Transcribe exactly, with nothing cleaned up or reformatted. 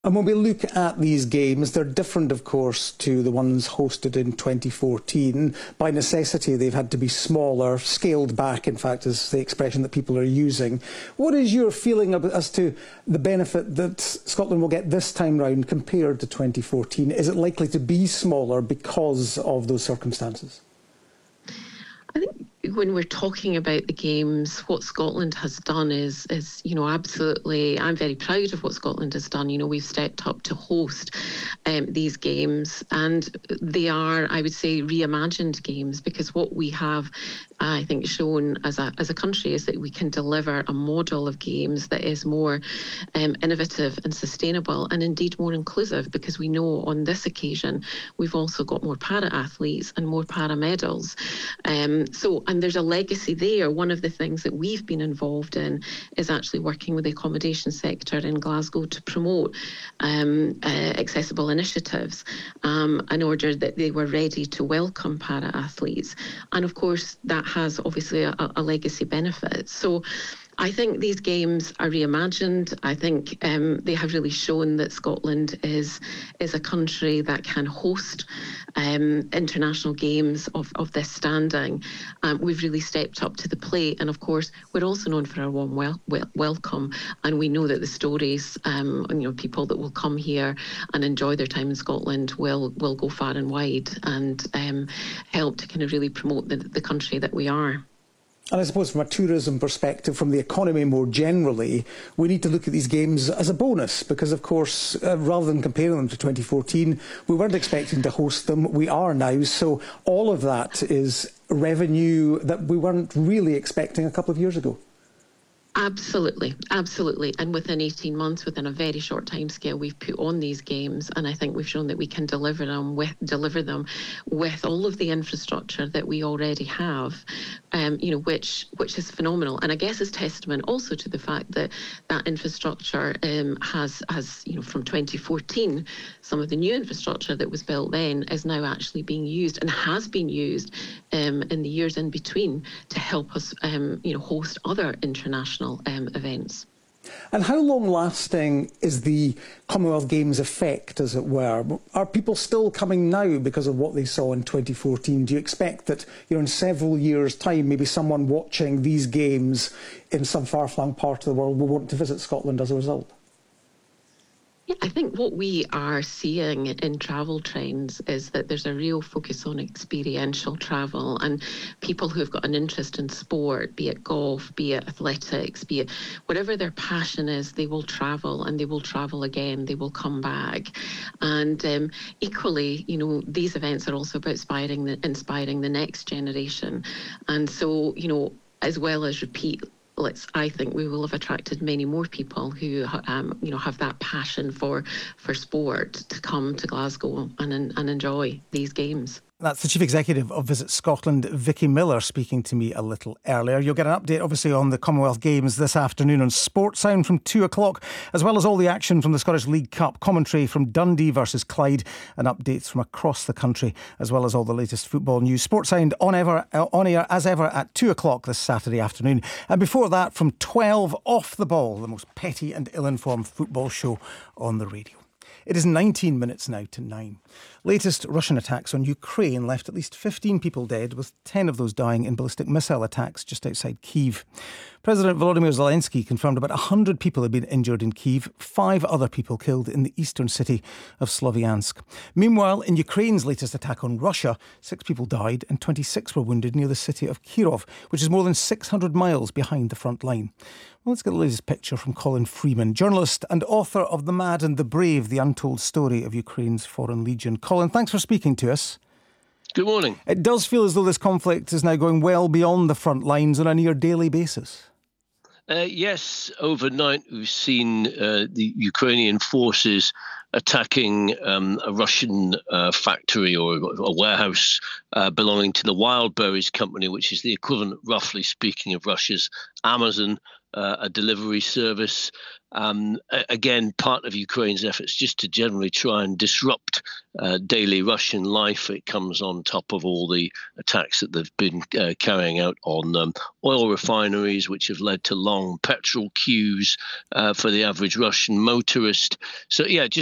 And when we look at these games, they're different, of course, to the ones hosted in twenty fourteen. By necessity, they've had to be smaller, scaled back, in fact, is the expression that people are using. What is your feeling as to the benefit that Scotland will get this time round compared to twenty fourteen? Is it likely to be smaller because of those circumstances? I think when we're talking about the games, what Scotland has done is, is, you know, absolutely, I'm very proud of what Scotland has done. You know, we've stepped up to host um, these games, and they are, I would say, reimagined games, because what we have, I think, shown as a as a country is that we can deliver a model of games that is more um, innovative and sustainable, and indeed more inclusive, because we know on this occasion we've also got more para-athletes and more para-medals. Um, so, and there's a legacy there. One of the things that we've been involved in is actually working with the accommodation sector in Glasgow to promote um, uh, accessible initiatives um, in order that they were ready to welcome para-athletes. And of course, that has obviously a, a legacy benefit. So I think these games are reimagined. I think um, they have really shown that Scotland is is a country that can host um, international games of, of this standing. Um, we've really stepped up to the plate, and of course we're also known for our warm wel- wel- welcome, and we know that the stories, um, you know, people that will come here and enjoy their time in Scotland will will go far and wide and um, help to kind of really promote the, the country that we are. And I suppose from a tourism perspective, from the economy more generally, we need to look at these games as a bonus because, of course, uh, rather than comparing them to twenty fourteen, we weren't expecting to host them. We are now. So all of that is revenue that we weren't really expecting a couple of years ago. Absolutely, absolutely. And within eighteen months, within a very short time scale, we've put on these games, and I think we've shown that we can deliver them with deliver them with all of the infrastructure that we already have, um, you know, which which is phenomenal. And I guess is testament also to the fact that that infrastructure um, has has you know from twenty fourteen, some of the new infrastructure that was built then is now actually being used and has been used um, in the years in between to help us, um, you know, host other international Um, events. And how long-lasting is the Commonwealth Games effect, as it were? Are people still coming now because of what they saw in twenty fourteen? Do you expect that, you know, in several years' time, maybe someone watching these games in some far-flung part of the world will want to visit Scotland as a result? Yeah, I think what we are seeing in travel trends is that there's a real focus on experiential travel, and people who have got an interest in sport, be it golf, be it athletics, be it whatever their passion is, they will travel and they will travel again, they will come back. And um, equally, you know, these events are also about inspiring the, inspiring the next generation. And so, you know, as well as repeat Let's, I think we will have attracted many more people who, um, you know, have that passion for for sport to come to Glasgow and and enjoy these games. That's the Chief Executive of Visit Scotland, Vicky Miller, speaking to me a little earlier. You'll get an update, obviously, on the Commonwealth Games this afternoon on Sportsound from two o'clock, as well as all the action from the Scottish League Cup, commentary from Dundee versus Clyde, and updates from across the country, as well as all the latest football news. Sportsound on, ever, uh, on air, as ever, at two o'clock this Saturday afternoon. And before that, from twelve, Off the Ball, the most petty and ill-informed football show on the radio. It is nineteen minutes now to nine. Latest Russian attacks on Ukraine left at least fifteen people dead, with ten of those dying in ballistic missile attacks just outside Kyiv. President Volodymyr Zelensky confirmed about one hundred people had been injured in Kyiv, five other people killed in the eastern city of Sloviansk. Meanwhile, in Ukraine's latest attack on Russia, six people died and twenty-six were wounded near the city of Kirov, which is more than six hundred miles behind the front line. Well, let's get the latest picture from Colin Freeman, journalist and author of The Mad and the Brave, the untold story of Ukraine's Foreign Legion. Colin, thanks for speaking to us. Good morning. It does feel as though this conflict is now going well beyond the front lines on a near daily basis. Uh, yes, overnight we've seen uh, the Ukrainian forces attacking um, a Russian uh, factory or a warehouse uh, belonging to the Wildberries company, which is the equivalent, roughly speaking, of Russia's Amazon. uh, a delivery service. Um, again, part of Ukraine's efforts just to generally try and disrupt uh, daily Russian life. It comes on top of all the attacks that they've been uh, carrying out on um, oil refineries, which have led to long petrol queues uh, for the average Russian motorist. So, yeah, just